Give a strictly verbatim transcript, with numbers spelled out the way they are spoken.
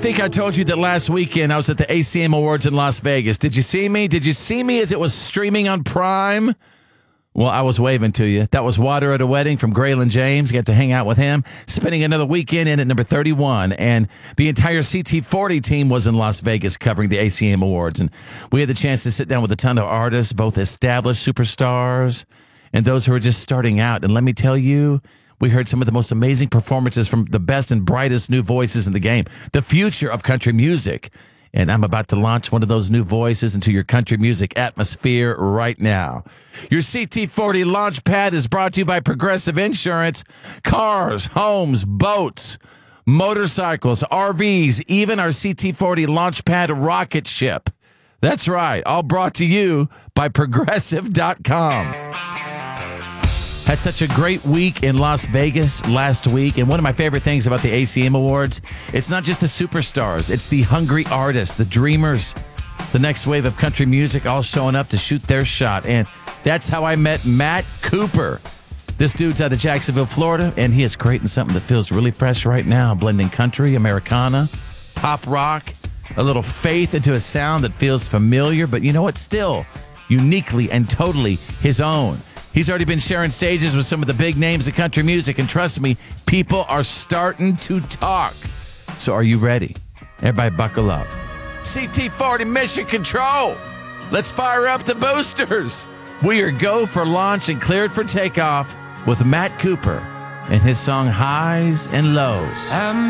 think I told you that last weekend I was at the A C M Awards in Las Vegas. Did you see me? Did you see me as it was streaming on Prime? Well, I was waving to you. That was Water at a Wedding from Graylin James. Got to hang out with him, spending another weekend in at number thirty-one. And the entire C T forty team was in Las Vegas covering the A C M Awards. And we had the chance to sit down with a ton of artists, both established superstars and those who are just starting out. And let me tell you, we heard some of the most amazing performances from the best and brightest new voices in the game, the future of country music. And I'm about to launch one of those new voices into your country music atmosphere right now. Your C T forty Launchpad is brought to you by Progressive Insurance. Cars, homes, boats, motorcycles, R Vs, even our C T forty Launchpad rocket ship. That's right, all brought to you by Progressive dot com. Had such a great week in Las Vegas last week. And one of my favorite things about the A C M Awards, it's not just the superstars. It's the hungry artists, the dreamers, the next wave of country music all showing up to shoot their shot. And that's how I met Matt Cooper. This dude's out of Jacksonville, Florida, and he is creating something that feels really fresh right now, blending country, Americana, pop rock, a little faith into a sound that feels familiar, but you know what? Still uniquely and totally his own. He's already been sharing stages with some of the big names of country music, and trust me, people are starting to talk. So are you ready? Everybody buckle up. C T forty Mission Control. Let's fire up the boosters. We are go for launch and cleared for takeoff with Matt Cooper and his song Highs and Lows. I'm